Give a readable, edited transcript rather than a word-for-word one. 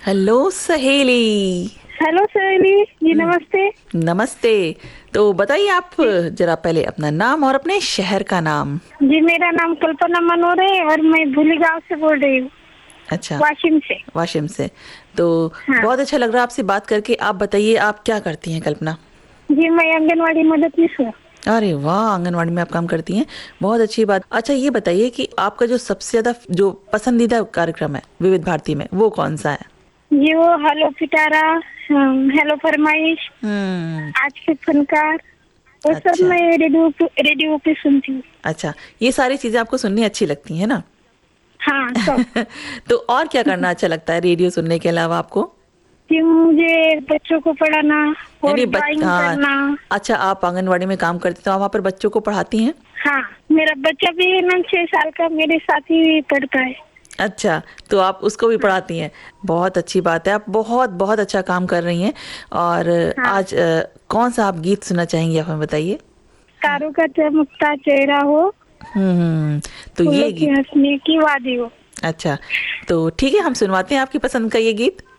Hello सहेली। Hello सहेली जी, नमस्ते। नमस्ते। तो बताइए आप जरा पहले अपना नाम और अपने शहर का नाम। जी, मेरा नाम कल्पना मनोहर है और मैं भूली गांव से बोल रही हूँ, अच्छा। वाशिम से। वाशिम से। तो हाँ बहुत अच्छा लग रहा है आपसे बात करके। आप बताइए आप क्या करती हैं कल्पना? जी, मैं आंगनवाड़ी मददनीश हूँ। अरे वाह, आंगनवाड़ी में आप काम करती हैं, बहुत अच्छी बात। अच्छा ये बताइए कि आपका जो सबसे ज्यादा जो पसंदीदा कार्यक्रम है विविध भारती में वो कौन सा है? जी, वो हेलो पिटारा, हेलो फरमाइश, हम्म। आज के फनकार, वो सब अच्छा। मैं रेडियो पे सुनती हूँ। अच्छा, ये सारी चीजें आपको सुननी अच्छी लगती हैं ना? हाँ, सब। तो और क्या करना अच्छा लगता है रेडियो सुनने के अलावा आपको? जी, मुझे बच्चों को पढ़ाना और यानी ड्राइंग हाँ। करना। अच्छा, आप आंगनवाड़ी में काम करती तो आप वहाँ पर बच्चों को पढ़ाती हैं? हाँ, मेरा बच्चा भी है ना, 6 साल का, मेरे साथ ही पढ़ता है। अच्छा, तो आप उसको भी हाँ पढ़ाती हैं। बहुत अच्छी बात है, आप बहुत बहुत अच्छा काम कर रही हैं। और हाँ। आज कौन सा आप गीत सुनना चाहेंगी, आप हमें बताइए। तारों का चमकता चेहरा हो, तो फूलों ये की गीत। हंसने की वादी हो। अच्छा, तो ठीक है, हम सुनवाते हैं आपकी पसंद का ये गीत।